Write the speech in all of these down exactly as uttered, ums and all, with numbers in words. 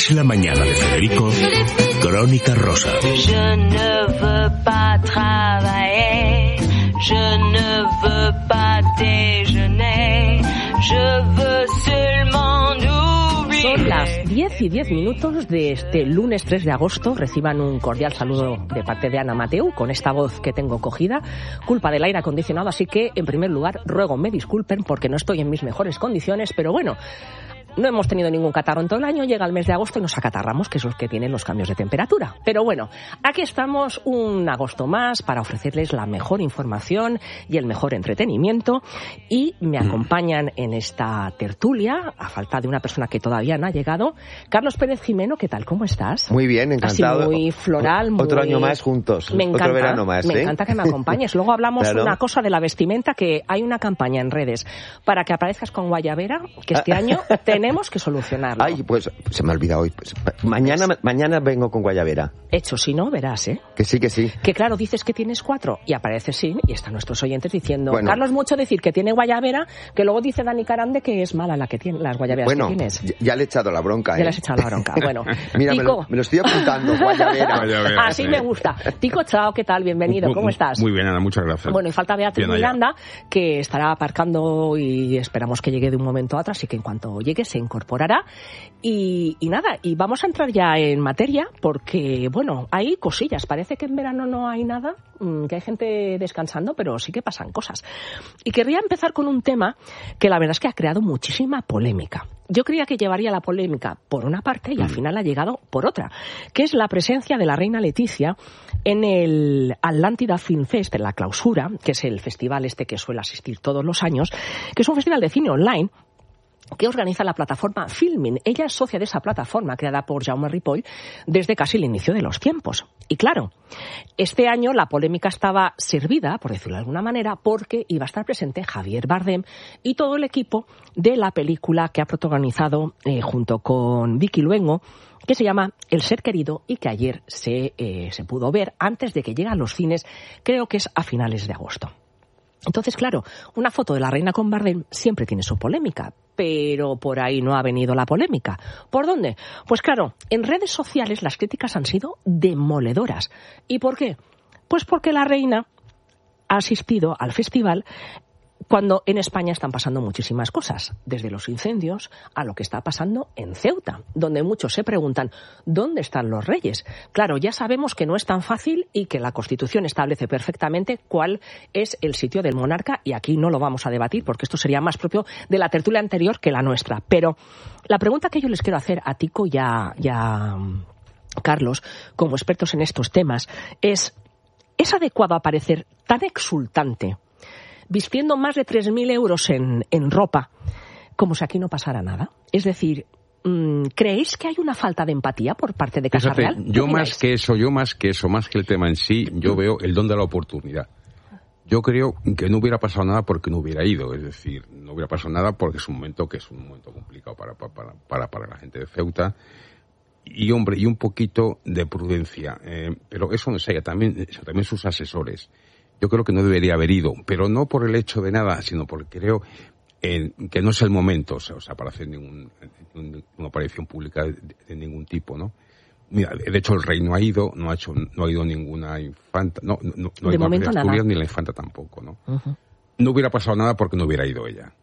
Es la mañana de Federico, Crónica Rosa. Je ne veux pas travailler, je ne veux pas déjeuner, je veux seulement oublier. Son las diez y diez minutos de este lunes tres de agosto. Reciban un cordial saludo de parte de Ana Mateu, con esta voz que tengo cogida, culpa del aire acondicionado, así que en primer lugar ruego me disculpen porque no estoy en mis mejores condiciones, pero bueno, no hemos tenido ningún catarro en todo el año, llega el mes de agosto y nos acatarramos, que es lo que tienen los cambios de temperatura. Pero bueno, aquí estamos un agosto más para ofrecerles la mejor información y el mejor entretenimiento, y me acompañan en esta tertulia, a falta de una persona que todavía no ha llegado, Carlos Pérez Jimeno. ¿Qué tal? ¿Cómo estás? Muy bien, encantado. Así muy floral. Muy... Otro año más juntos, me encanta, otro verano más. Me ¿eh? encanta que me acompañes. Luego hablamos claro. una cosa de la vestimenta, que hay una campaña en redes para que aparezcas con guayabera, que este año tenemos que solucionarlo. Ay, pues se me ha olvidado hoy. Pues, mañana, mañana vengo con guayabera. Hecho, si no, verás, ¿eh? Que sí, que sí. Que claro, dices que tienes cuatro y apareces sin, y están nuestros oyentes diciendo, bueno, Carlos, mucho decir que tiene guayabera, que luego dice Dani Carande que es mala la que tiene, las guayaberas bueno, que tienes. Ya, ya le he echado la bronca, ¿eh? Ya le has echado la bronca. Bueno, mira, Tico, me, lo, me lo estoy apuntando, guayabera. guayabera así sí. me gusta. Tico, chao, ¿qué tal? Bienvenido, ¿cómo estás? Muy bien, Ana, muchas gracias. Bueno, y falta Beatriz bien allá. Miranda, que estará aparcando y esperamos que llegue de un momento a otro, así que en cuanto llegue se incorporará. Y, y nada, y vamos a entrar ya en materia, porque, bueno, hay cosillas. Parece que en verano no hay nada, que hay gente descansando, pero sí que pasan cosas. Y querría empezar con un tema que la verdad es que ha creado muchísima polémica. Yo creía que llevaría la polémica por una parte y al final ha llegado por otra, que es la presencia de la reina Leticia en el Atlántida Film Fest, en la clausura, que es el festival este que suele asistir todos los años, que es un festival de cine online que organiza la plataforma Filmin. Ella es socia de esa plataforma creada por Jaume Ripoll desde casi el inicio de los tiempos. Y claro, este año la polémica estaba servida, por decirlo de alguna manera, porque iba a estar presente Javier Bardem y todo el equipo de la película que ha protagonizado eh, junto con Vicky Luengo, que se llama El ser querido, y que ayer se, eh, se pudo ver antes de que llegue a los cines, creo que es a finales de agosto. Entonces, claro, una foto de la reina con Bardem siempre tiene su polémica, pero por ahí no ha venido la polémica. ¿Por dónde? Pues claro, en redes sociales las críticas han sido demoledoras. ¿Y por qué? Pues porque la reina ha asistido al festival cuando en España están pasando muchísimas cosas, desde los incendios a lo que está pasando en Ceuta, donde muchos se preguntan ¿dónde están los reyes? Claro, ya sabemos que no es tan fácil y que la Constitución establece perfectamente cuál es el sitio del monarca, y aquí no lo vamos a debatir porque esto sería más propio de la tertulia anterior que la nuestra. Pero la pregunta que yo les quiero hacer a Tico y a, y a Carlos, como expertos en estos temas, es ¿es adecuado aparecer tan exultante vistiendo más de tres mil euros en, en ropa, como si aquí no pasara nada? Es decir, ¿creéis que hay una falta de empatía por parte de Casa Fíjate, Real? yo más que eso, yo más que eso, más que el tema en sí, yo veo el don de la oportunidad. Yo creo que no hubiera pasado nada porque no hubiera ido, es decir, no hubiera pasado nada porque es un momento que es un momento complicado para, para, para, para la gente de Ceuta. Y hombre, y un poquito de prudencia, eh, pero eso no sé, también, eso, también sus asesores. Yo creo que no debería haber ido, pero no por el hecho de nada, sino porque creo eh, que no es el momento, o sea, o sea para hacer ningún, una aparición pública de, de ningún tipo, ¿no? Mira, de hecho el rey no ha ido, no ha hecho, no ha ido ninguna infanta, no, no, no, no de ha ido momento a nada. Asturias, ni la infanta tampoco, ¿no? Uh-huh. No hubiera pasado nada porque no hubiera ido ella.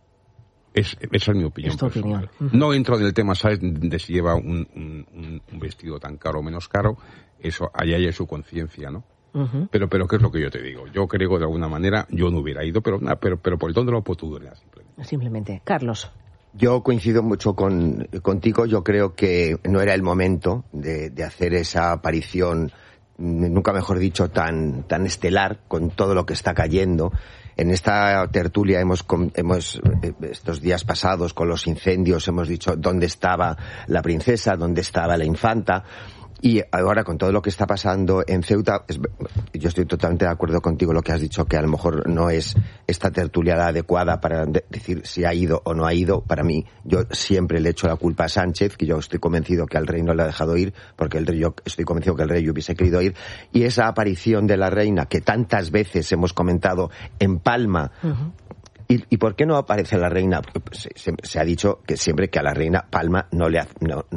Es, esa es mi opinión Es tu personal. opinión. Uh-huh. No entro en el tema, ¿sabes?, de si lleva un, un, un vestido tan caro o menos caro, eso, allá hay su conciencia, ¿no? Uh-huh. Pero, pero, ¿qué es lo que yo te digo? Yo creo que de alguna manera yo no hubiera ido, pero, nah, pero, pero por el don de la oportunidad, simplemente. Simplemente. Carlos. Yo coincido mucho con, contigo. Yo creo que no era el momento de, de hacer esa aparición, nunca mejor dicho, tan, tan estelar, con todo lo que está cayendo. En esta tertulia hemos, hemos, estos días pasados, con los incendios, hemos dicho dónde estaba la princesa, dónde estaba la infanta. Y ahora, con todo lo que está pasando en Ceuta, es, yo estoy totalmente de acuerdo contigo lo que has dicho, que a lo mejor no es esta tertulia la adecuada para de, decir si ha ido o no ha ido. Para mí, yo siempre le echo la culpa a Sánchez, que yo estoy convencido que al rey no le ha dejado ir, porque el rey, yo estoy convencido que el rey hubiese querido ir. Y esa aparición de la reina, que tantas veces hemos comentado en Palma, uh-huh. ¿Y, ¿Y por qué no aparece la reina? Se, se, se ha dicho que siempre que a la reina Palma no le ha, no, no,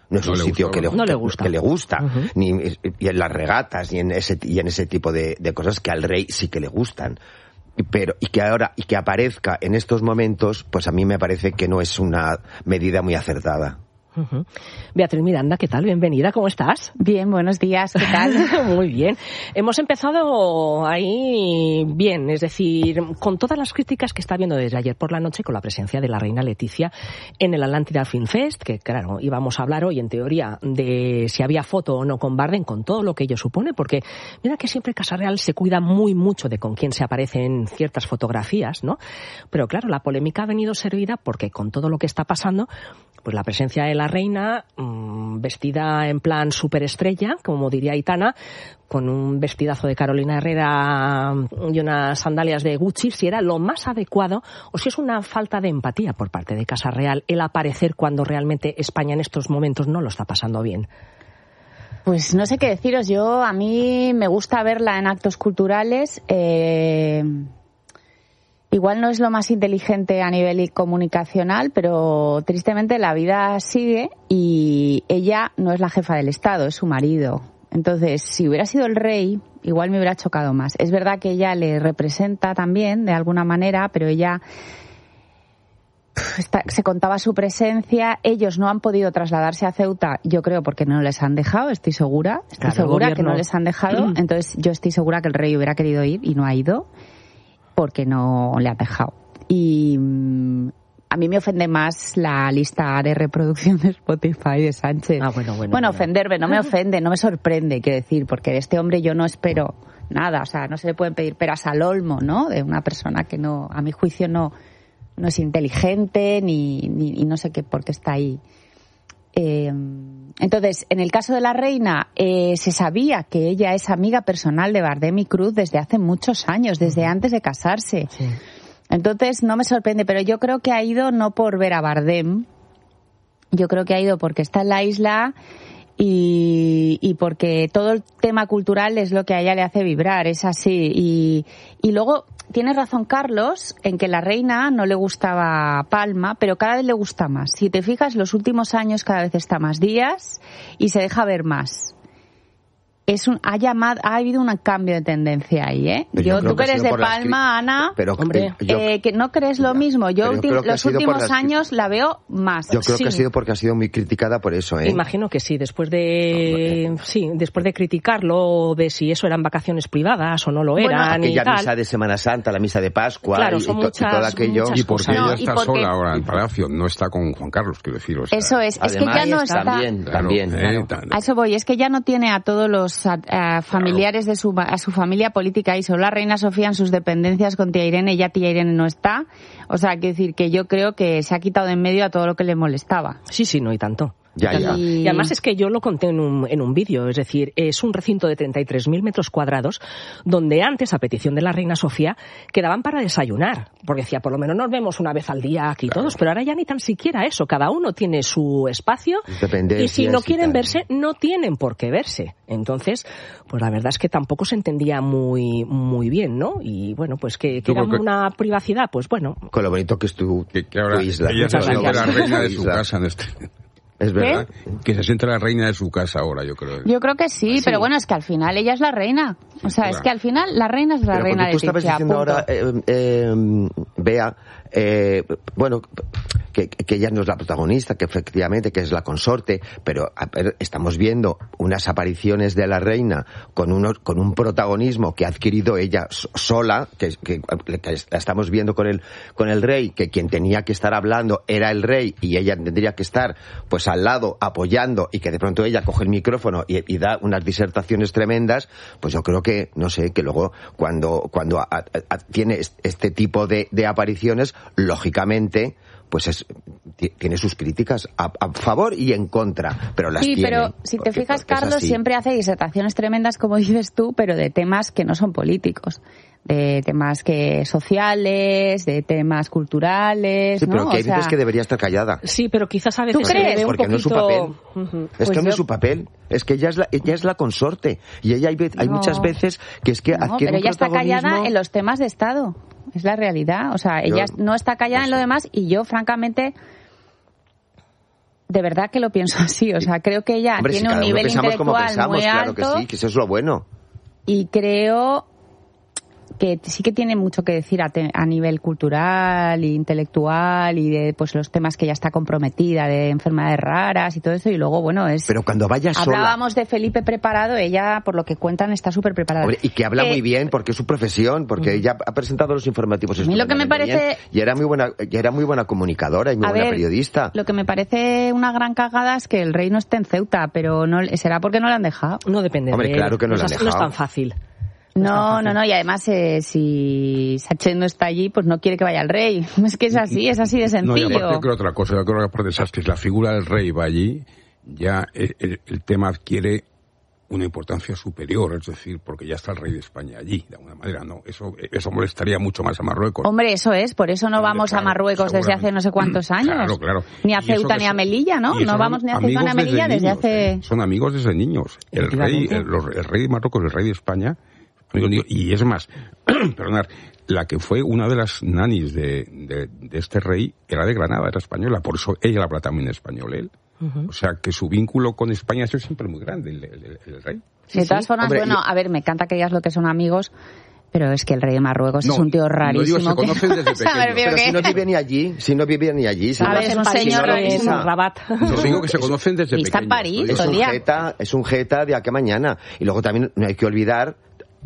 No es no un sitio gusta, que, le, no le gusta, que le gusta uh-huh. ni, y en las regatas y en ese, y en ese tipo de, de cosas que al rey sí que le gustan. Pero, y que ahora, y que aparezca en estos momentos, pues a mí me parece que no es una medida muy acertada. Uh-huh. Beatriz Miranda, ¿qué tal? Bienvenida, ¿cómo estás? Bien, buenos días, ¿qué tal? Muy bien. Hemos empezado ahí bien, es decir, con todas las críticas que está habiendo desde ayer por la noche con la presencia de la reina Leticia en el Atlántida Film Fest, que claro, íbamos a hablar hoy en teoría de si había foto o no con Bardem, con todo lo que ello supone, porque mira que siempre Casa Real se cuida muy mucho de con quién se aparece en ciertas fotografías, ¿no? Pero claro, la polémica ha venido servida porque con todo lo que está pasando, pues la presencia de la reina mmm, vestida en plan superestrella, como diría Aitana, con un vestidazo de Carolina Herrera y unas sandalias de Gucci, si era lo más adecuado o si es una falta de empatía por parte de Casa Real el aparecer cuando realmente España en estos momentos no lo está pasando bien. Pues no sé qué deciros. Yo, a mí me gusta verla en actos culturales. Eh... Igual no es lo más inteligente a nivel comunicacional, pero tristemente la vida sigue y ella no es la jefa del Estado, es su marido. Entonces, si hubiera sido el rey, igual me hubiera chocado más. Es verdad que ella le representa también, de alguna manera, pero ella está, se contaba su presencia. Ellos no han podido trasladarse a Ceuta, yo creo, porque no les han dejado, estoy segura. Estoy claro, segura gobierno... que no les han dejado. Entonces, yo estoy segura que el rey hubiera querido ir y no ha ido, porque no le ha dejado. Y mmm, a mí me ofende más la lista de reproducción de Spotify de Sánchez. Ah, bueno, bueno. Bueno, ofenderme, no me ofende, no me sorprende, quiero decir, porque de este hombre yo no espero nada. O sea, no se le pueden pedir peras al olmo, ¿no? De una persona que no, a mi juicio, no, no es inteligente, ni, ni y no sé qué por qué está ahí. Eh, entonces, en el caso de la reina, eh, se sabía que ella es amiga personal de Bardem y Cruz desde hace muchos años, desde antes de casarse. Sí. Entonces, no me sorprende, pero yo creo que ha ido no por ver a Bardem, yo creo que ha ido porque está en la isla y, y porque todo el tema cultural es lo que a ella le hace vibrar, es así. Y, y luego... Tiene razón Carlos en que la reina no le gustaba Palma, pero cada vez le gusta más. Si te fijas, los últimos años cada vez está más días y se deja ver más. Es un, ha llamado, ha habido un cambio de tendencia ahí, ¿eh? Yo, yo tú que eres de Palma, las... Ana, pero, hombre, yo... eh, que no crees lo mismo. Yo, ulti... yo los últimos las... años la veo más. Yo creo sí. que ha sido porque ha sido muy criticada por eso, ¿eh? Imagino que sí, después de, no, sí, después de criticarlo, de si eso eran vacaciones privadas o no lo eran. Bueno, aquella y tal. misa de Semana Santa, la misa de Pascua, claro, y, son y, muchas, y todo aquello. Y porque ella no, está porque... sola ahora en el Palacio, no está con Juan Carlos, quiero decir. O sea, eso es, es que ya no está. También, claro, también. Eh, claro. A eso voy, es que ya no tiene a todos los a, a familiares de su, a su familia política y solo la reina Sofía en sus dependencias con tía Irene, ya tía Irene no está. O sea, quiero decir que yo creo que se ha quitado de en medio a todo lo que le molestaba. Sí, sí, no, y tanto. Ya, ya. Y... y además es que yo lo conté en un, en un vídeo, es decir, es un recinto de treinta y tres mil metros cuadrados donde antes, a petición de la reina Sofía, quedaban para desayunar. Porque decía, por lo menos nos vemos una vez al día aquí claro. todos, pero ahora ya ni tan siquiera eso. Cada uno tiene su espacio y si no quieren verse, no tienen por qué verse. Entonces, pues la verdad es que tampoco se entendía muy muy bien, ¿no? Y bueno, pues que, que era que... una privacidad, pues bueno. Con lo bonito que es tu, que, que ahora tu isla. Ella se siente la reina de su casa en este... Es verdad. ¿Eh? Que se siente la reina de su casa ahora, yo creo. Yo creo que sí, sí, pero bueno, es que al final ella es la reina. O sea, claro. es que al final la reina es la pero reina de tú estabas Leticia, diciendo punto. ahora, eh, eh, Bea, eh, bueno, que, que ella no es la protagonista, que efectivamente que es la consorte, pero a ver, estamos viendo unas apariciones de la reina con, uno, con un protagonismo que ha adquirido ella sola, que, que, que la estamos viendo con el, con el rey, que quien tenía que estar hablando era el rey y ella tendría que estar pues al lado apoyando y que de pronto ella coge el micrófono y, y da unas disertaciones tremendas, pues yo creo que, no sé, que luego cuando, cuando a, a, a, tiene este tipo de, de apariciones, lógicamente, pues es, tiene sus críticas a, a favor y en contra, pero las sí, tiene. Sí, pero si porque, te fijas, Carlos siempre hace disertaciones tremendas, como dices tú, pero de temas que no son políticos. De temas que sociales, de temas culturales, sí, pero ¿no? que hay o sea... veces que debería estar callada. Sí, pero quizás a veces ¿Tú crees? se ve un porque poquito... no es su papel. Uh-huh. Es pues que no yo... es su papel. Es que ella es la, ella es la consorte. Y ella hay, hay no. muchas veces que es que no, adquiere pero un ella está protagonismo... callada en los temas de Estado. Es la realidad. O sea, ella yo... no está callada no sé. en lo demás y yo, francamente... de verdad que lo pienso así. O sea, creo que ella Hombre, tiene si un cada uno nivel pensamos como intelectual pensamos, muy claro alto. que sí, que eso es lo bueno. Y creo que sí que tiene mucho que decir a, te, a nivel cultural e intelectual y de pues los temas que ella está comprometida, de enfermedades raras y todo eso. Y luego, bueno, es... Pero cuando vaya sola... Hablábamos de Felipe preparado, ella, por lo que cuentan, está súper preparada. Hombre, y que habla Eh, muy bien porque es su profesión, porque ella ha presentado los informativos. A mí lo que me parece- bien, y era muy buena, y era muy buena comunicadora y muy A buena ver, periodista. Lo que me parece una gran cagada es que el rey no esté en Ceuta, pero no será porque no le han dejado. No depende Hombre, de él. claro que no no le es, han no es dejado. tan fácil. No, no, no, y además eh, si Sachet no está allí, pues no quiere que vaya el rey. Es que es así, es así de No, y sencillo. aparte yo creo otra cosa, yo creo que aparte de esas que la figura del rey va allí, ya el, el- el tema adquiere una importancia superior, es decir, porque ya está el rey de España allí, de alguna manera, no, eso eso molestaría mucho más a Marruecos. Hombre, eso es, por eso no Hombre, vamos a claro, Marruecos desde hace seguramente. no sé cuántos años. Claro, claro. Ni a Y eso Ceuta que ni a son- Melilla, ¿no? y eso No son vamos ni a Ceuta amigos ni a Melilla desde niños, hace... ¿eh? Son amigos desde niños. El rey, Efectivamente. el, los- el rey de Marruecos, el rey de España, amigo mío, y es más, perdonad, la que fue una de las nanis de, de, de este rey era de Granada, era española, por eso ella habla también español, él. O sea, que su vínculo con España ha sido siempre muy grande, el, el- el rey. de todas formas, Hombre, bueno, y- a ver, me encanta que digas lo que son amigos, pero es que el rey de Marruecos No, es un tío no rarísimo. digo, se que- conocen desde O sea, me pequeños. refiero Pero que- si no vive ni allí, si no vive ni allí. si A no- ver, es un en París, señor en rarísimo. Rabat. Yo digo que se conocen desde Y está en pequeños. París, Lo digo. es todo el un día. jeta, es un jeta de aquí a mañana. Y luego también no hay que olvidar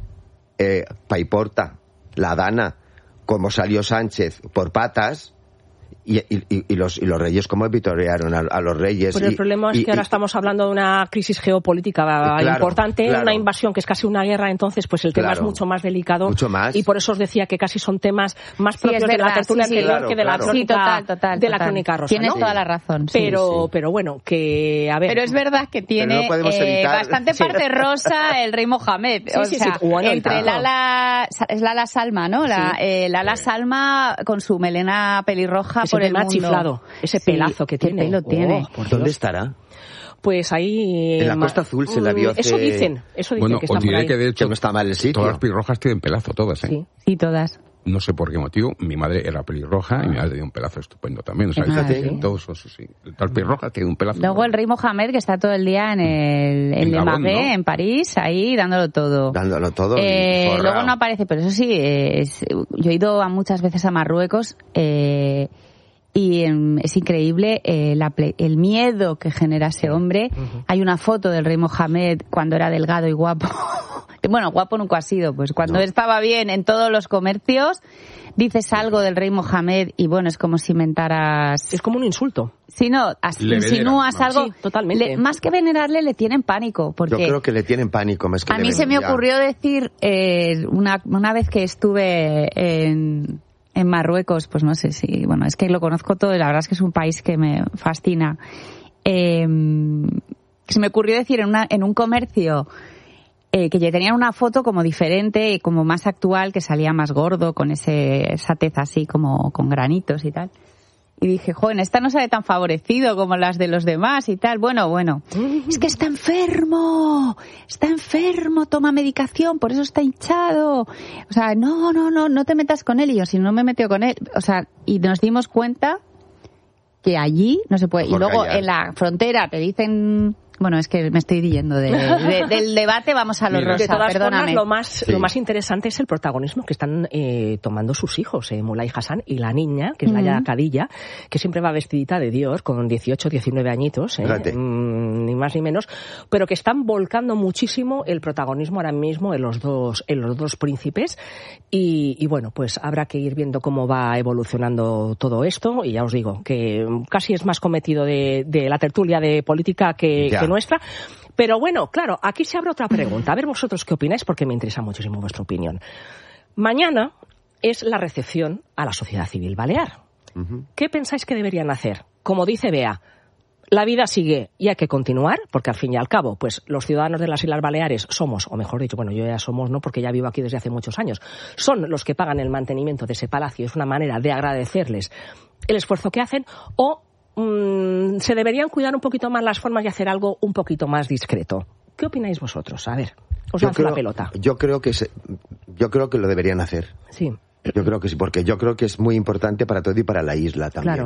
eh, Paiporta, la Dana, como salió Sánchez por patas. Y, y, y, los, y los reyes, ¿cómo vitorearon a, a los reyes? Pero y, el problema es y- que ahora y- estamos hablando de una crisis geopolítica Claro, importante, claro. una invasión que es casi una guerra, entonces pues el tema Claro. es mucho más delicado. Mucho más. Y por eso os decía que casi son temas más Sí, propios es de la verdad, tertulia sí, sí. anterior Claro, que de la claro. crónica, Sí, total, total, de la total. crónica rosa, Tienes ¿no? toda la razón. sí. Pero, sí. pero bueno, que a ver. Pero es verdad que tiene no podemos eh, evitar- bastante Sí. parte rosa el rey Mohamed. Sí, o sí, sea, sí. Bueno, y entre tanto. Lala, es Lala Salma, ¿no? La, Sí. eh, Lala Salma con su melena pelirroja Ese por el tema mundo. chiflado, ese Sí, pelazo que qué tiene. pelo Oh, tiene. por Dios. ¿Dónde estará? Pues ahí. En la ma- Costa Azul se la vio Mm, Eso hace- dicen, eso dicen Bueno, que os está por diré ahí. que de hecho Que no está mal el sitio. todas las pelirrojas tienen pelazo, todas, ¿eh? Sí. Sí, todas. No sé por qué motivo, mi madre era pelirroja y mi madre tenía un pelazo estupendo también. O sea, Ah, fíjate, ¿sí? todos son sí. Tal pelirroja tiene un pelazo. Luego el rey Mohamed, que está todo el día en el en En Le Gabón, Marais, ¿no? en París, ahí dándolo todo. Dándolo todo. y Eh, forrao. luego no aparece, pero eso sí, es- yo he ido a muchas veces a Marruecos eh, y em, es increíble eh, la ple- el miedo que genera ese hombre. Hay una foto del rey Mohamed cuando era delgado y guapo. Bueno, guapo nunca ha sido, pues cuando No. estaba bien en todos los comercios, dices algo del rey Mohamed y bueno, es como si inventaras... Es como un insulto. Si no, as- Le insinúas veneran, algo... Sí, totalmente. le- más que venerarle, le tienen pánico, porque... Yo creo que le tienen pánico más que A le mí ven se me ya. ocurrió decir, eh, una, una vez que estuve en, en Marruecos, pues no sé si, bueno, es que lo conozco todo y la verdad es que es un país que me fascina. Eh, se me ocurrió decir en, una, en un comercio eh, que ya tenían una foto como diferente y como más actual, que salía más gordo, con ese, esa tez así como con granitos y tal. Y dije, joven, esta no sale tan favorecido como las de los demás y tal. Bueno, bueno. Es que está enfermo, está enfermo, toma medicación, por eso está hinchado. O sea, no, no, no, no te metas con él. Y yo, si no me metió con él. O sea, y nos dimos cuenta que allí no se puede. Mejor y luego callar. en la frontera te dicen... Bueno, es que me estoy yendo de, de- del debate, vamos a lo Mira. rosa, De todas perdóname. formas, lo más, Sí. lo más interesante es el protagonismo que están eh, tomando sus hijos, eh, Mulay Hassan y la niña, que es la Ujú. ya Khadija, que siempre va vestidita de Dios, con dieciocho, diecinueve añitos, eh, Fíjate. mm, ni más ni menos, pero que están volcando muchísimo el protagonismo ahora mismo en los dos, en los dos príncipes. Y, y bueno, pues habrá que ir viendo cómo va evolucionando todo esto. Y ya os digo que casi es más cometido de, de la tertulia de política que, Ya. que nuestra. Pero bueno, claro, aquí se abre otra pregunta. A ver vosotros qué opináis, porque me interesa muchísimo vuestra opinión. Mañana es la recepción a la sociedad civil balear. Ujú. ¿Qué pensáis que deberían hacer? Como dice Bea, la vida sigue y hay que continuar, porque al fin y al cabo, pues los ciudadanos de las Islas Baleares somos, o mejor dicho, bueno, yo ya somos, no, porque ya vivo aquí desde hace muchos años, son los que pagan el mantenimiento de ese palacio. Es una manera de agradecerles el esfuerzo que hacen, o mm, se deberían cuidar un poquito más las formas y hacer algo un poquito más discreto. ¿Qué opináis vosotros? A ver, os Yo lanzo la creo- pelota. Yo creo que se- yo creo que lo deberían hacer. Sí, Yo creo que sí, porque yo creo que es muy importante para todo y para la isla también. Claro.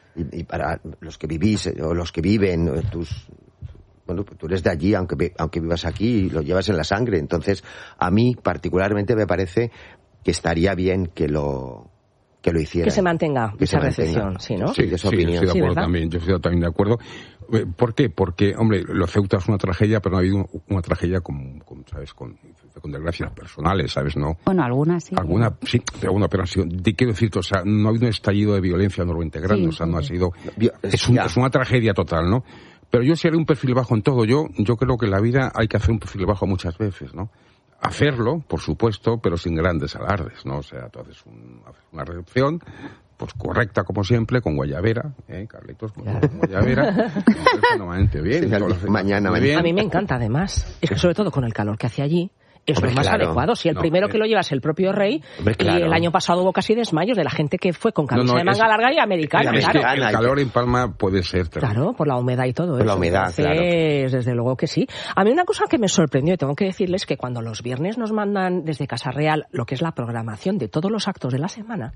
y, y para los que vivís o los que viven, tus... Bueno, tú eres de allí, aunque, aunque vivas aquí, lo llevas en la sangre. Entonces, a mí particularmente me parece que estaría bien que lo que lo hiciera. Que se mantenga que esa se recepción, mantenga. ¿sí, no? Sí, de su sí, opinión. estoy de Sí, acuerdo ¿verdad? también. Yo estoy también de acuerdo. ¿Por qué? Porque, hombre, lo Ceuta es una tragedia, pero no ha habido una tragedia con, con ¿sabes? Con, con desgracias personales, ¿sabes? No. Bueno, algunas sí. Alguna, sí, pero bueno, pero ha sido, te quiero decirte, o sea, no ha habido un estallido de violencia normalmente grande, Sí, o sea, no ha sí. sido, Yo- es, un- ya. es una tragedia total, ¿no? Pero yo sí haré un perfil bajo en todo. Yo, yo creo que en la vida hay que hacer un perfil bajo muchas veces, ¿no? Hacerlo, por supuesto, pero sin grandes alardes, ¿no? O sea, tú haces un, haces una recepción, pues correcta como siempre, con guayabera, ¿eh, Carlitos? Con, Claro. con guayabera, fenomenalmente bien. Sí, todas las- mañana, muy mañana. bien. A mí me encanta, además. Es que sobre todo con el calor que hace allí, es Hombre, lo más claro. adecuado. Si el No, primero eh. que lo lleva es el propio rey, Hombre, claro. y el año pasado hubo casi desmayos de la gente que fue con camisa No, no, de manga es- larga y americana, es que- claro. Ana, El calor en Palma puede ser terrible. Claro, por la humedad y todo Por eso. la humedad, Entonces, claro. desde luego que sí. A mí una cosa que me sorprendió, y tengo que decirles, que cuando los viernes nos mandan desde Casa Real lo que es la programación de todos los actos de la semana,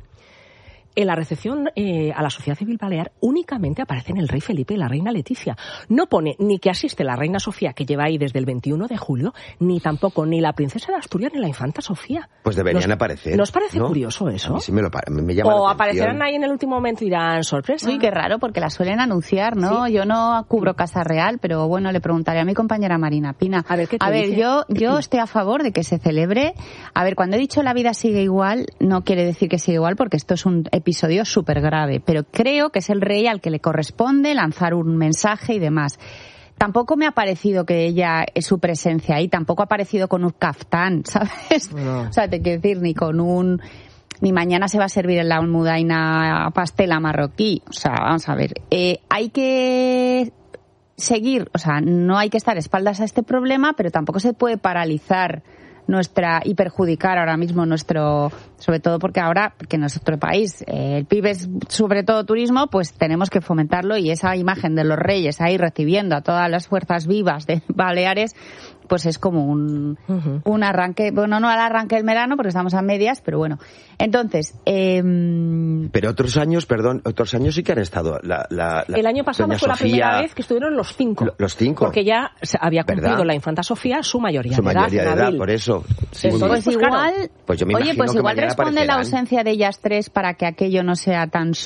en la recepción eh, a la Sociedad Civil Balear únicamente aparecen el rey Felipe y la reina Leticia. No pone ni que asiste la reina Sofía, que lleva ahí desde el veintiuno de julio, ni tampoco ni la princesa de Asturias ni la infanta Sofía. Pues deberían ¿Nos- aparecer. ¿Nos parece ¿no? curioso A eso? mí sí me, lo, pa- me, me llama O la aparecerán atención. ahí en el último momento y dirán sorpresa. Uy, qué raro, porque la suelen anunciar, ¿no? Sí. Yo no cubro Casa Real, pero bueno, le preguntaré a mi compañera Marina Pina. A ver, ¿qué te A ver, dice? yo, yo estoy a favor de que se celebre. A ver, cuando he dicho la vida sigue igual, no quiere decir que siga igual, porque esto es un episodio súper grave, pero creo que es el rey al que le corresponde lanzar un mensaje y demás. Tampoco me ha parecido que ella, eh, su presencia ahí, tampoco ha aparecido con un caftán, ¿sabes? No. O sea, te quiero decir, ni con un... Ni mañana se va a servir en la almudaina pastela marroquí. O sea, vamos a ver. Eh, hay que seguir, o sea, no hay que estar espaldas a este problema, pero tampoco se puede paralizar nuestra y perjudicar ahora mismo nuestro, sobre todo porque ahora, que en nuestro país eh, el P I B es sobre todo turismo, pues tenemos que fomentarlo, y esa imagen de los reyes ahí recibiendo a todas las fuerzas vivas de Baleares, pues es como un, Ujú. un arranque, bueno, no al arranque del verano porque estamos a medias, pero bueno. Entonces, eh, Pero otros años, perdón, otros años sí que han estado. La, la, la- El año pasado Doña fue la Sofía, primera vez que estuvieron los cinco. Lo- los cinco. Porque ya se había cumplido ¿Verdad? la infanta Sofía su mayoría su de edad. mayoría de en edad, abril. por eso. Sí, Entonces, pues pues, claro, igual, Pues yo me oye, imagino pues que igual mañana responde la aparecerán. ausencia de ellas tres para que aquello no sea tan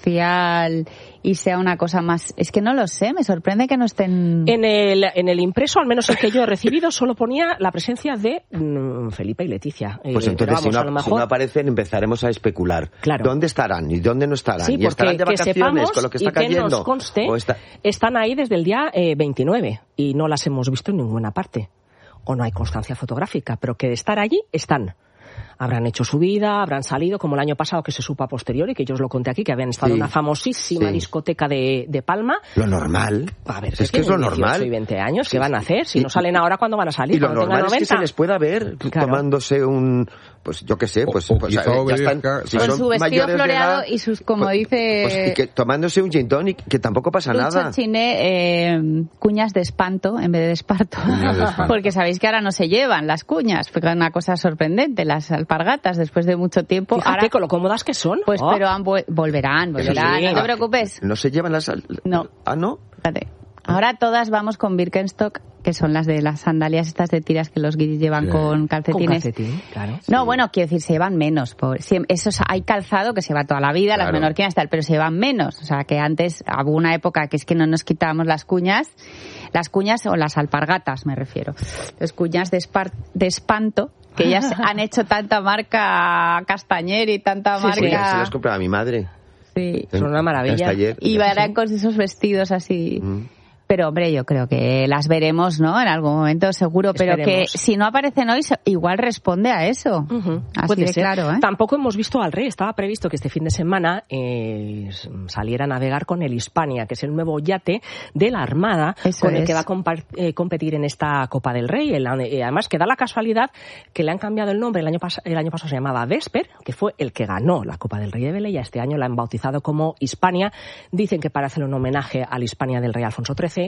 social y sea una cosa más. Es que no lo sé, me sorprende que no estén. En el, en el impreso, al menos el que yo he recibido, solo ponía la presencia de mm, Felipe y Leticia. Eh, Pues pero entonces, vamos, si, a no, lo si mejor... no aparecen, empezaremos a especular. Claro. ¿Dónde estarán y dónde no estarán? Sí, ¿Y porque estarán de que vacaciones sepamos con lo que y está que cayendo? nos conste, ¿O está- están ahí desde el día eh, veintinueve y no las hemos visto en ninguna parte. O no hay constancia fotográfica, pero que de estar allí están. Habrán hecho su vida, habrán salido, como el año pasado que se supo a posteriori, que yo os lo conté aquí, que habían estado Sí, en una famosísima sí. discoteca de, de Palma. Lo normal. A ver, es que es lo tienen dieciocho normal. y veinte años, ¿qué Sí, van a hacer? Si y- no salen ahora, ¿cuándo van a salir? Y lo Cuando tengan normal es que noventa. se les pueda ver Claro. tomándose un, pues yo qué sé, pues, O- o pues, quizá eh, ya obedezca- están, si Con son su vestido mayores de floreado edad, y sus, como pues- dice pues, y que tomándose un gin tonic, que tampoco pasa Lucho nada. Chiné, eh, cuñas de espanto en vez de esparto. Cuñas de espanto. Porque sabéis que ahora no se llevan las cuñas, fue una cosa sorprendente, las alpargatas después de mucho tiempo. Fíjate ahora, con lo cómodas que son. pues Oh. pero han vuel- volverán, Eso volverán, sí. no te preocupes. No se llevan las... al- No. Ah, ¿no? Fíjate. Ahora todas vamos con Birkenstock, que son las de las sandalias estas de tiras que los guiris llevan Sí. con Con calcetines. calcetín, claro. No, bueno, quiero decir, se llevan menos. Por, siem- eso es- hay calzado que se va toda la vida, las Claro. menorquinas tal, pero se llevan menos. O sea, que antes hubo una época que es que no nos quitábamos las cuñas, las cuñas o las alpargatas, me refiero. Las cuñas de, espar- de espanto, que ya se- han hecho tanta marca Castañer y tanta Sí, sí. Pues ya se marca... las compraba mi madre. Sí. Son una maravilla. Hasta ayer. Y verán con esos vestidos así. Mm. Pero, hombre, yo creo que las veremos, ¿no? En algún momento, seguro. Pero Esperemos. que si no aparecen hoy, se- igual responde a eso. Ujú. Así Puede de ser. claro, ¿eh? Tampoco hemos visto al rey. Estaba previsto que este fin de semana eh, saliera a navegar con el Hispania, que es el nuevo yate de la Armada, Eso con el es. que va a compar- eh, competir en esta Copa del Rey. El- eh, además, que da la casualidad que le han cambiado el nombre. El año, pas- el año pasado se llamaba Vesper, que fue el que ganó la Copa del Rey de Velella. Este año la han bautizado como Hispania. Dicen que para hacer un homenaje al Hispania del rey Alfonso trece.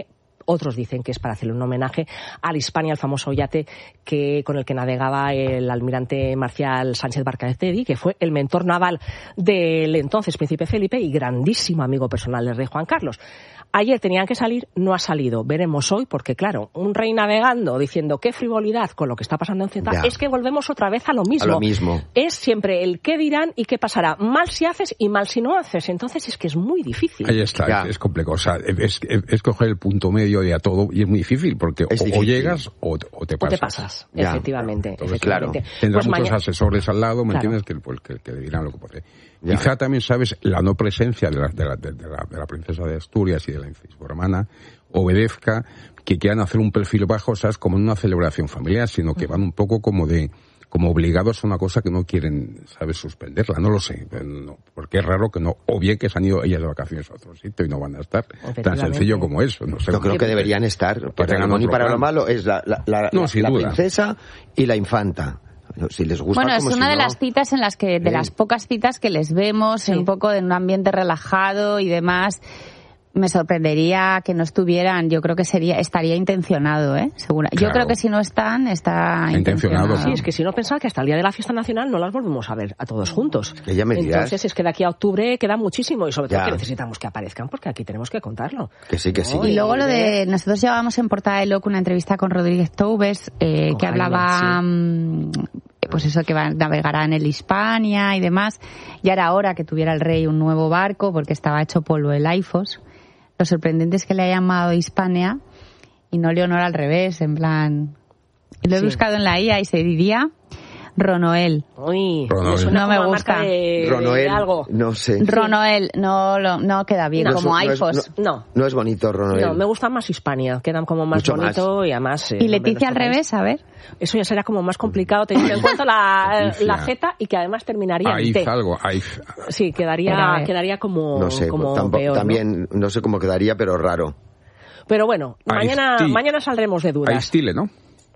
otros dicen que es para hacerle un homenaje al Hispania, el famoso yate que con el que navegaba el almirante Marcial Sánchez Barcazedi, que fue el mentor naval del entonces príncipe Felipe y grandísimo amigo personal del rey Juan Carlos. Ayer tenían que salir, no ha salido. Veremos hoy, porque claro, un rey navegando diciendo qué frivolidad con lo que está pasando en Ceuta, ya. Es que volvemos otra vez a lo mismo. A lo mismo. Es siempre el qué dirán y qué pasará. Mal si haces y mal si no haces. Entonces es que es muy difícil. Ahí está, es, es complejo. O sea, es, es, es coger el punto medio de a todo y es muy difícil, porque o, difícil. o llegas o, o te pasas. O te pasas, ya. efectivamente. Entonces, efectivamente. Claro. Tendrás pues muchos mañana... asesores al lado, ¿me claro. entiendes? Que, pues, que, que dirán lo que puede. Quizá también, ¿sabes? La no presencia de la, de la, de la, de la princesa de Asturias y de la su hermana obedezca que quieran hacer un perfil bajo, ¿sabes? Como en una celebración familiar, sino que van un poco como de como obligados a una cosa que no quieren, ¿sabes? Suspenderla. No lo sé. No, porque es raro que no, o bien que se han ido ellas de vacaciones a otro sitio y no van a estar. Tan sencillo como eso. No sé. Yo creo que deberían estar. Para lo, ni para lo malo es la, la, la, no, la, la duda. princesa y la infanta. Si les gusta, bueno, es como una si de no... las citas en las que, de sí. las pocas citas que les vemos, sí. un poco en un ambiente relajado y demás. Me sorprendería que no estuvieran. Yo creo que sería, estaría intencionado, ¿eh? Segura. Claro. Yo creo que si no están, está intencionado. intencionado. Sí, es que si no pensaba que hasta el día de la fiesta nacional no las volvemos a ver a todos juntos. Que ya me dirás. Entonces es que de aquí a octubre queda muchísimo y sobre todo ya. que necesitamos que aparezcan porque aquí tenemos que contarlo. Que sí, que sí. Y luego lo de, nosotros llevábamos en Portada de Loco una entrevista con Rodríguez Toubes, eh, que Jaime, hablaba... Sí. pues eso, que va, navegará en el Hispania y demás. Ya era hora que tuviera el rey un nuevo barco porque estaba hecho polvo el Aifos. Lo sorprendente es que le haya llamado Hispania y no Leonor al revés, en plan... Lo he sí. buscado en la I A y se diría Ronoel. Uy, Ronoel. No me gusta. De, Ronoel, de algo. no sé. Ronoel, no, lo, no queda bien, no, como no Aifos. Es, no, no. no es bonito Ronoel. No, me gusta más Hispania, quedan como más Mucho bonito más. y además... Eh, ¿Y Leticia al revés? A ver. Eso ya será como más complicado teniendo en cuenta la, la Z y que además terminaría en T. algo, sí, quedaría, quedaría como, no sé, como tampoco, peor, también ¿no? no sé cómo quedaría, pero raro. Pero bueno, mañana, mañana saldremos de dudas. Aistile, ¿no?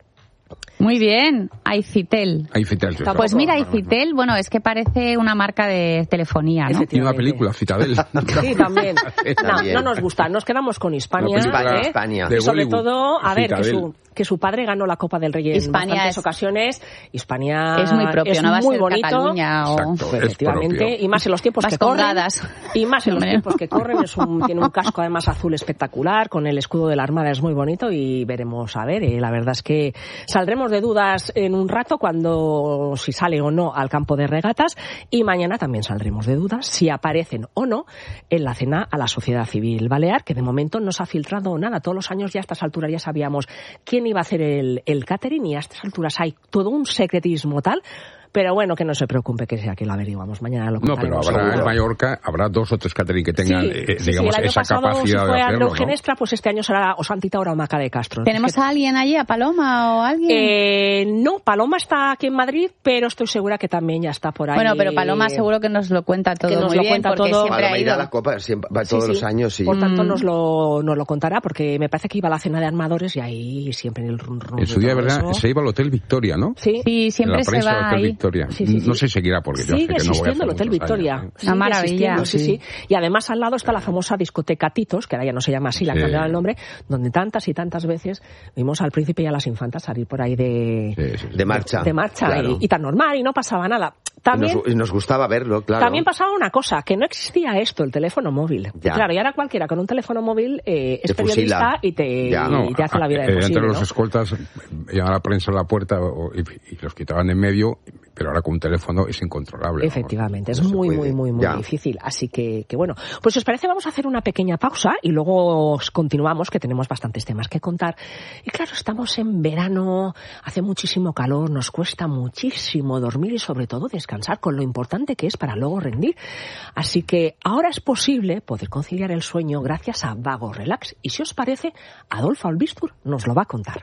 Muy bien, Aifitel. Aifitel. Pues mira, Aifitel, bueno, es que parece una marca de telefonía, ¿no? Y una película, Citadel. Sí, también. No, no nos gusta, nos quedamos con Hispania. Hispania, ¿eh? Hispania. Y sobre todo, a ver, que su, que su padre ganó la Copa del Rey en Hispania bastantes es, ocasiones. Hispania es muy propio, es no va a muy ser bonito. Cataluña o... Exacto, efectivamente, y más en los tiempos Vas que con corren. gradas. Y más en los tiempos que corren, es un, tiene un casco además azul espectacular, con el escudo de la Armada, es muy bonito y veremos, a ver, eh, la verdad es que saldremos de dudas en un rato cuando si sale o no al campo de regatas y mañana también saldremos de dudas si aparecen o no en la cena a la sociedad civil balear, que de momento no se ha filtrado nada. Todos los años ya a estas alturas ya sabíamos quién iba a hacer el, el catering y a estas alturas hay todo un secretismo tal. Pero bueno, que no se preocupe, que sea que lo averiguamos. Mañana lo contaremos. No, pero habrá seguro. en Mallorca, habrá dos o tres catering que tengan, sí, eh, sí, digamos, sí, el año esa pasado, capacidad si fue de hacerlo, Andreu Genestra, ¿no? pues este año será o Santita o Maca de Castro. ¿Tenemos que... a alguien allí, a Paloma o alguien? Eh, no, Paloma está aquí en Madrid, pero estoy segura que también ya está por ahí. Bueno, pero Paloma seguro que nos lo cuenta todo que nos muy lo bien, cuenta porque todo. siempre Paloma ha irá ido. a la Copa, siempre, va todos sí, los sí. años. Y... Por tanto, Mm. nos lo, nos lo contará, porque me parece que iba a la cena de armadores y ahí siempre en el run run. En su día, ¿verdad? Eso. Se iba al Hotel Victoria, ¿no? Sí, sí siempre la se prensa va del Hotel ahí. Victoria. Sí, sí, sí. No sé si seguirá porque yo sé sigue que no voy a existiendo el hacer Hotel muchos Victoria. años, ¿eh? Sigue Una maravilla. existiendo, sí, sí. Y además al lado está la famosa discoteca Titos, que ahora ya no se llama así, la han Sí. cambiado el nombre, donde tantas y tantas veces vimos al príncipe y a las infantas salir por ahí de, Sí, sí, sí. de marcha. de marcha Claro. y, y tan normal y no pasaba nada. También, y nos, y nos gustaba verlo, claro. también pasaba una cosa, que no existía esto, el teléfono móvil. Ya. Claro, y ahora cualquiera con un teléfono móvil eh, es Te periodista fusila. y te, Ya. y No, te hace la vida a- imposible, entre los ¿no? escoltas llamaban a la prensa a la puerta o- y, y los quitaban en medio, pero ahora con un teléfono es incontrolable. vamos. Efectivamente, es No se muy, puede. muy, muy, muy Ya. difícil. Así que, que bueno, pues si os parece vamos a hacer una pequeña pausa y luego os continuamos, que tenemos bastantes temas que contar. Y claro, estamos en verano, hace muchísimo calor, nos cuesta muchísimo dormir y sobre todo descansar, con lo importante que es para luego rendir. Así que ahora es posible poder conciliar el sueño gracias a Vago Relax. Y si os parece, Adolfo Albistur nos lo va a contar.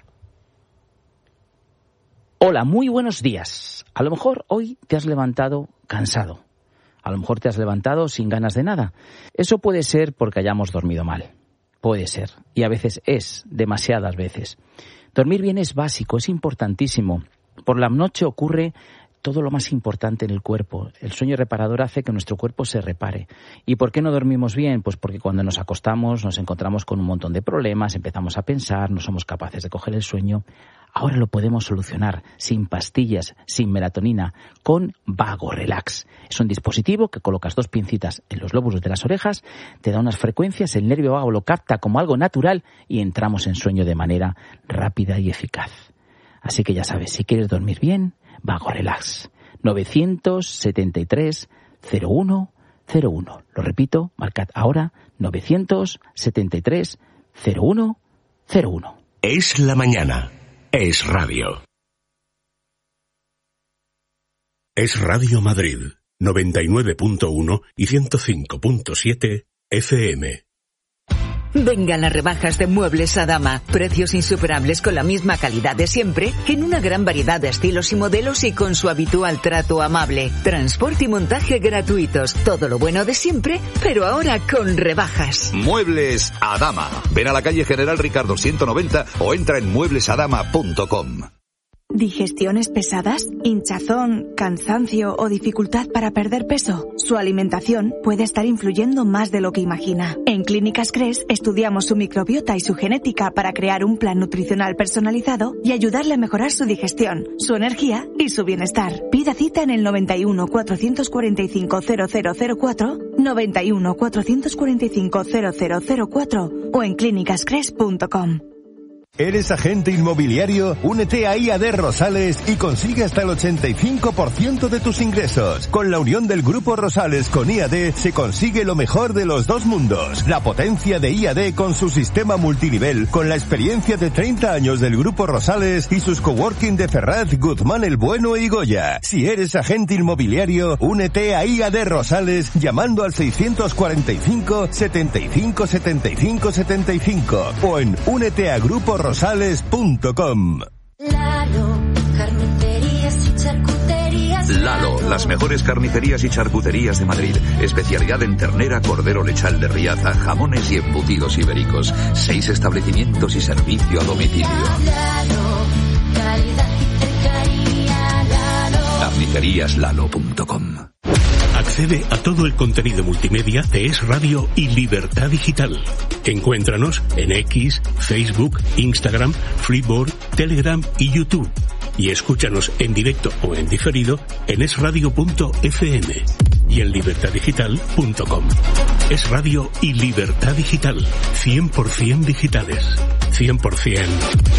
Hola, muy buenos días. A lo mejor hoy te has levantado cansado. A lo mejor te has levantado sin ganas de nada. Eso puede ser porque hayamos dormido mal. Puede ser. Y a veces es, demasiadas veces. Dormir bien es básico, es importantísimo. Por la noche ocurre todo lo más importante en el cuerpo. El sueño reparador hace que nuestro cuerpo se repare. ¿Y por qué no dormimos bien? Pues porque cuando nos acostamos nos encontramos con un montón de problemas, empezamos a pensar, no somos capaces de coger el sueño. Ahora lo podemos solucionar sin pastillas, sin melatonina, con Vago Relax. Es un dispositivo que colocas dos pincitas en los lóbulos de las orejas, te da unas frecuencias, el nervio vago lo capta como algo natural y entramos en sueño de manera rápida y eficaz. Así que ya sabes, si quieres dormir bien, Vago Relax. novecientos setenta y tres cero uno cero uno. Lo repito, marcad ahora novecientos setenta y tres cero uno cero uno. Es la mañana. Es radio. Es Radio Madrid, noventa y nueve punto uno y ciento cinco punto siete F M. Vengan las rebajas de Muebles Adama. Precios insuperables con la misma calidad de siempre, en una gran variedad de estilos y modelos y con su habitual trato amable. Transporte y montaje gratuitos. Todo lo bueno de siempre, pero ahora con rebajas. Muebles Adama. Ven a la calle General Ricardo ciento noventa o entra en muebles adama punto com. ¿Digestiones pesadas? ¿Hinchazón, cansancio o dificultad para perder peso? Su alimentación puede estar influyendo más de lo que imagina. En Clínicas Cres estudiamos su microbiota y su genética para crear un plan nutricional personalizado y ayudarle a mejorar su digestión, su energía y su bienestar. Pida cita en el noventa y uno cuatrocientos cuarenta y cinco cero cero cero cuatro, noventa y uno cuatrocientos cuarenta y cinco cero cero cero cuatro o en clínicas cres punto com. ¿Eres agente inmobiliario? Únete a I A D Rosales y consigue hasta el ochenta y cinco por ciento de tus ingresos. Con la unión del Grupo Rosales con I A D se consigue lo mejor de los dos mundos. La potencia de I A D con su sistema multinivel, con la experiencia de treinta años del Grupo Rosales y sus coworking de Ferraz, Guzmán el Bueno y Goya. Si eres agente inmobiliario, únete a I A D Rosales llamando al seiscientos cuarenta y cinco, setenta y cinco, setenta y cinco, setenta y cinco o en únete a grupo rosales punto com. Lalo, carnicerías y charcuterías. Lalo, las mejores carnicerías y charcuterías de Madrid. Especialidad en ternera, cordero lechal de Riaza, jamones y embutidos ibéricos. Seis establecimientos y servicio a domicilio. Lalo, calidad y cercanía. Lalo. carnicerías lalo punto com. Accede a todo el contenido multimedia de Es Radio y Libertad Digital. Encuéntranos en X, Facebook, Instagram, Freeboard, Telegram y YouTube. Y escúchanos en directo o en diferido en es radio punto efe eme y en libertad digital punto com. Es Radio y Libertad Digital. cien por ciento digitales. cien por ciento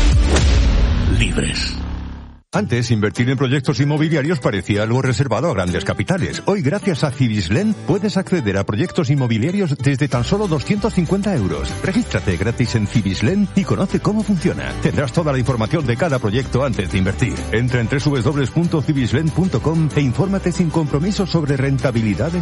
libres. Antes, invertir en proyectos inmobiliarios parecía algo reservado a grandes capitales. Hoy, gracias a Cibislen, puedes acceder a proyectos inmobiliarios desde tan solo doscientos cincuenta euros. Regístrate gratis en Cibislen y conoce cómo funciona. Tendrás toda la información de cada proyecto antes de invertir. Entra en doble u doble u doble u punto cibislen punto com e infórmate sin compromiso sobre rentabilidades